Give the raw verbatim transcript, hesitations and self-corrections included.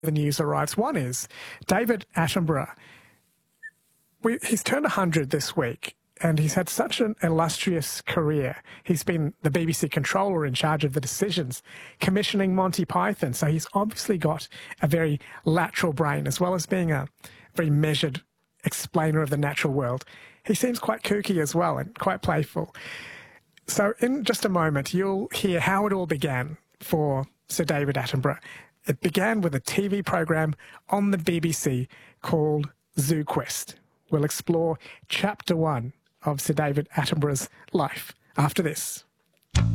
the news arrives. One is David Attenborough. We, he's turned one hundred this week, and he's had such an illustrious career. He's been the B B C controller in charge of the decisions, commissioning Monty Python. So he's obviously got a very lateral brain, as well as being a very measured explainer of the natural world. He seems quite kooky as well and quite playful. So in just a moment, you'll hear how it all began for Sir David Attenborough. It began with a T V program on the B B C called Zoo Quest. We'll explore chapter one of Sir David Attenborough's life after this.